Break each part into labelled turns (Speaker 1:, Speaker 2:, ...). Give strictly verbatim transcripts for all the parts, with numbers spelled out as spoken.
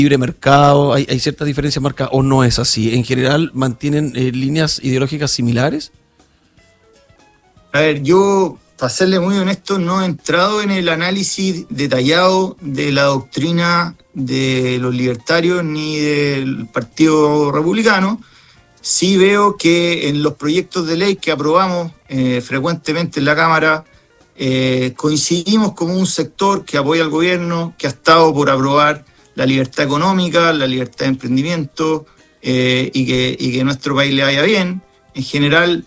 Speaker 1: libre mercado, hay, hay ciertas diferencias marcadas, o no es así. En general, ¿mantienen eh, líneas ideológicas similares?
Speaker 2: A ver, yo, para serle muy honesto, no he entrado en el análisis detallado de la doctrina de los libertarios ni del Partido Republicano. Sí veo que en los proyectos de ley que aprobamos eh, frecuentemente en la Cámara, eh, coincidimos como un sector que apoya al gobierno, que ha estado por aprobar la libertad económica, la libertad de emprendimiento eh, y, que, y que nuestro país le vaya bien. En general,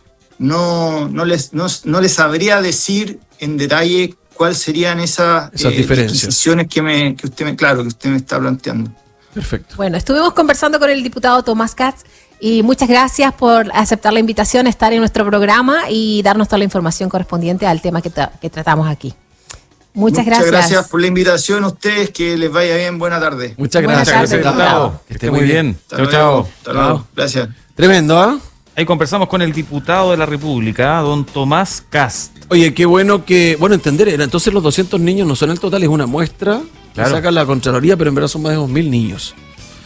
Speaker 2: no, no, les, no, no les sabría decir en detalle cuáles serían esas,
Speaker 1: esas
Speaker 2: eh,
Speaker 1: diferencias
Speaker 2: disquisiciones que, me, que, usted me, claro, que usted me está planteando.
Speaker 1: Perfecto.
Speaker 3: Bueno, estuvimos conversando con el diputado Tomás Katz y muchas gracias por aceptar la invitación a estar en nuestro programa y darnos toda la información correspondiente al tema que, tra- que tratamos aquí. Muchas, Muchas gracias.
Speaker 2: Muchas gracias por la invitación a ustedes, que les vaya bien, buena tarde.
Speaker 1: Muchas
Speaker 3: Buenas
Speaker 1: gracias,
Speaker 3: tardes,
Speaker 1: diputado.
Speaker 4: Que esté muy bien.
Speaker 2: Hasta
Speaker 4: Chao,
Speaker 2: luego.
Speaker 4: chao.
Speaker 2: Hasta luego.
Speaker 1: Chao.
Speaker 2: Gracias.
Speaker 1: Tremendo, ¿ah? ¿eh?
Speaker 4: Ahí conversamos con el diputado de la República, don Tomás Cast.
Speaker 1: Oye, qué bueno que, bueno, entender, era, entonces los doscientos niños no son el total, es una muestra,
Speaker 4: Claro.
Speaker 1: que saca la Contraloría, pero en verdad son más de dos mil niños.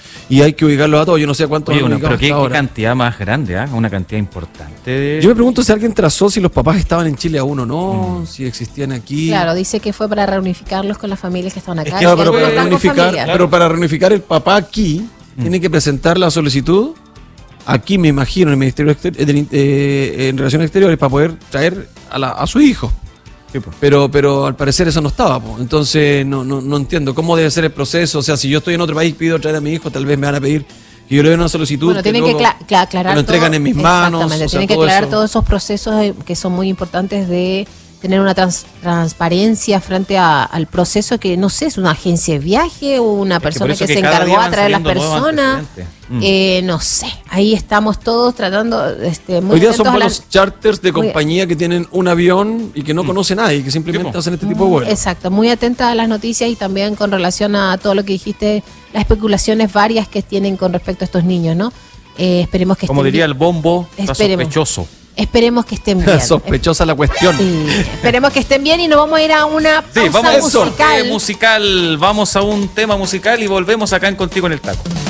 Speaker 1: Y hay que ubicarlos a todos, yo no sé cuántos
Speaker 4: Oye,
Speaker 1: han
Speaker 4: una,
Speaker 1: ubicado
Speaker 4: pero qué,
Speaker 1: hasta
Speaker 4: qué
Speaker 1: ahora.
Speaker 4: cantidad más grande, ¿ah? Una cantidad importante de...
Speaker 1: Yo me pregunto si alguien trazó si los papás estaban en Chile aún o no, mm. si existían aquí.
Speaker 3: Claro, dice que fue para reunificarlos con las familias que estaban acá.
Speaker 4: Es que
Speaker 1: Claro,
Speaker 3: y
Speaker 1: pero,
Speaker 3: algunos
Speaker 1: para
Speaker 3: están con
Speaker 1: reunificar,
Speaker 3: familia.
Speaker 1: pero para reunificar el papá aquí, mm. tiene que presentar la solicitud, aquí me imagino, en el Ministerio Exter- eh, eh, en Relaciones Exteriores, para poder traer a, la, a su hijo.
Speaker 4: Sí, pues.
Speaker 1: Pero, pero al parecer eso no estaba, po. Entonces no, no, no entiendo cómo debe ser el proceso. O sea, si yo estoy en otro país, pido traer a mi hijo, tal vez me van a pedir que yo le dé una solicitud.
Speaker 3: Bueno, tienen que,
Speaker 1: luego
Speaker 3: cla- cla- aclarar
Speaker 1: me lo entregan
Speaker 3: todo.
Speaker 1: en mis manos.
Speaker 3: Exactamente,
Speaker 1: o sea,
Speaker 3: tienen que
Speaker 1: todo
Speaker 3: aclarar
Speaker 1: eso.
Speaker 3: todos esos procesos eh, que son muy importantes de tener una trans- transparencia frente a- al proceso que, no sé, es una agencia de viaje o una
Speaker 4: Es que
Speaker 3: persona
Speaker 4: por eso
Speaker 3: que,
Speaker 4: que
Speaker 3: se
Speaker 4: cada
Speaker 3: encargó
Speaker 4: día
Speaker 3: a
Speaker 4: van
Speaker 3: traer a las
Speaker 4: saliendo nuevos
Speaker 3: personas.
Speaker 4: antecedentes. Mm.
Speaker 3: Eh, no sé, ahí estamos todos tratando, este, muy
Speaker 1: Hoy día son
Speaker 3: atentos a la-
Speaker 1: vuelos charters de
Speaker 3: Muy-
Speaker 1: compañía que tienen un avión y que no conoce nadie, que simplemente
Speaker 4: Sí, po.
Speaker 1: hacen este tipo de vuelos.
Speaker 3: Exacto, muy atenta a las noticias y también con relación a todo lo que dijiste, las especulaciones varias que tienen con respecto a estos niños, ¿no? Eh, esperemos que
Speaker 4: Como
Speaker 3: estén
Speaker 4: diría
Speaker 3: bien.
Speaker 4: el bombo, está
Speaker 3: Esperemos.
Speaker 4: sospechoso.
Speaker 3: Esperemos que estén bien.
Speaker 1: Sospechosa la cuestión.
Speaker 3: Sí, esperemos que estén bien y nos vamos a ir a una
Speaker 4: Sí,
Speaker 3: pausa
Speaker 4: vamos a un
Speaker 3: musical.
Speaker 4: musical. Vamos a un tema musical y volvemos acá en Contigo en el Taco.